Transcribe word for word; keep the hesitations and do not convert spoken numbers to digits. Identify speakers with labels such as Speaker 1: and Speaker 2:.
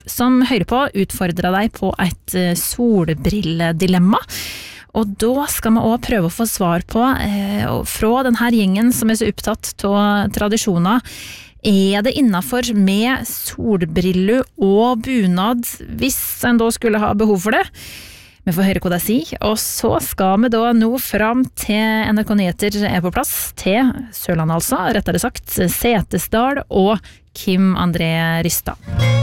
Speaker 1: som hører på utfordrer deg på et solbrilledilemma. Og da skal vi også prøve å få svar på, eh, fra denne gjengen som er så opptatt av tradisjoner, er det innenfor med solbriller og bunad hvis en da skulle ha behov for det? Vi får høre hva de sier, og så skal vi da nå fram til N R K Nyheter er på plass, til Sørlandet altså, rettere sagt, Setesdal og Kim André Rystad.